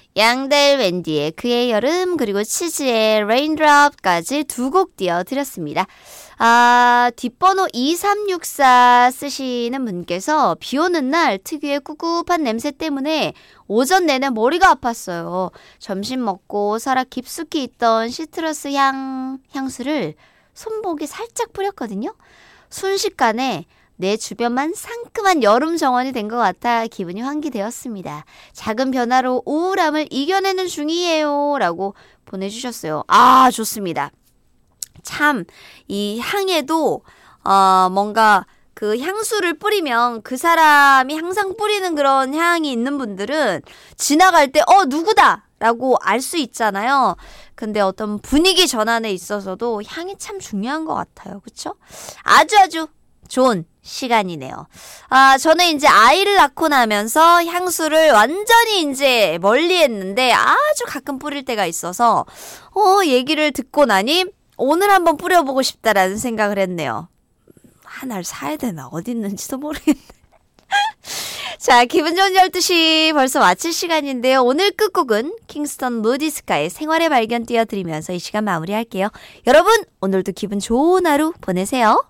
양달 웬디의 그의 여름 그리고 치즈의 레인드롭까지 두 곡 띄워드렸습니다. 뒷번호 2364 쓰시는 분께서 비 오는 날 특유의 꿉꿉한 냄새 때문에 오전 내내 머리가 아팠어요. 점심 먹고 살아 깊숙이 있던 시트러스 향수를 손목에 살짝 뿌렸거든요. 순식간에 내 주변만 상큼한 여름 정원이 된 것 같아 기분이 환기되었습니다. 작은 변화로 우울함을 이겨내는 중이에요. 라고 보내주셨어요. 좋습니다. 참, 이 향에도, 뭔가 그 향수를 뿌리면 그 사람이 항상 뿌리는 그런 향이 있는 분들은 지나갈 때, 누구다! 라고 알 수 있잖아요. 근데 어떤 분위기 전환에 있어서도 향이 참 중요한 것 같아요. 그쵸? 아주 좋은 시간이네요. 저는 이제 아이를 낳고 나면서 향수를 완전히 이제 멀리 했는데 아주 가끔 뿌릴 때가 있어서, 얘기를 듣고 나니 오늘 한번 뿌려보고 싶다라는 생각을 했네요. 하나를 사야 되나? 어디 있는지도 모르겠네. 자, 기분 좋은 12시 벌써 마칠 시간인데요. 오늘 끝곡은 킹스턴 무디스카의 생활의 발견 띄워드리면서 이 시간 마무리할게요. 여러분, 오늘도 기분 좋은 하루 보내세요.